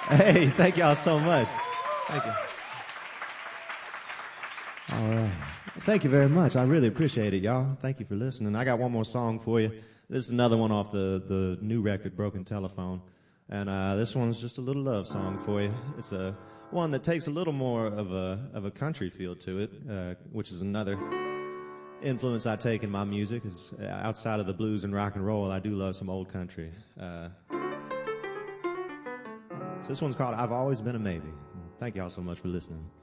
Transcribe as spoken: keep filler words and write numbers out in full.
Hey, thank y'all so much. Thank you. All right. Thank you very much. I really appreciate it, y'all. Thank you for listening. I got one more song for you. This is another one off the, the new record, Broken Telephone. And uh, this one's just a little love song for you. It's a one that takes a little more of a of a country feel to it, uh, which is another influence I take in my music. Is outside of the blues and rock and roll, I do love some old country. Uh, so this one's called "I've Always Been a Maybe." Thank y'all so much for listening.